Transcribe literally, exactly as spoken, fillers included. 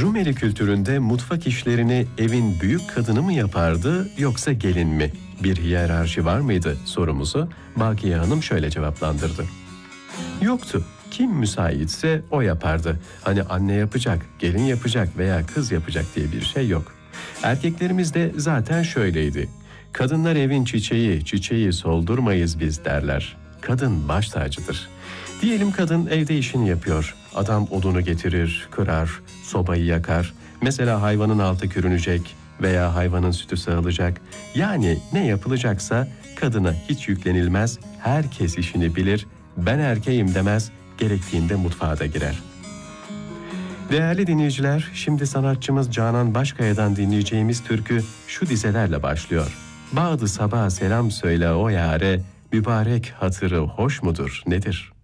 Rumeli kültüründe mutfak işlerini evin büyük kadını mı yapardı yoksa gelin mi? Bir hiyerarşi var mıydı sorumuzu Bakiye Hanım şöyle cevaplandırdı. Yoktu. Kim müsaitse o yapardı. Hani anne yapacak, gelin yapacak veya kız yapacak diye bir şey yok. Erkeklerimiz de zaten şöyleydi. Kadınlar evin çiçeği, çiçeği soldurmayız biz derler. Kadın baş tacıdır. Diyelim kadın evde işini yapıyor. Adam odunu getirir, kırar, sobayı yakar. Mesela hayvanın altı kürünecek veya hayvanın sütü sağılacak. Yani ne yapılacaksa kadına hiç yüklenilmez. Herkes işini bilir. Ben erkeğim demez. Gerektiğinde mutfağa da girer. Değerli dinleyiciler, şimdi sanatçımız Canan Başkaya'dan dinleyeceğimiz türkü şu dizelerle başlıyor. Bağdı sabah selam söyle o yâre, mübarek hatırı hoş mudur nedir?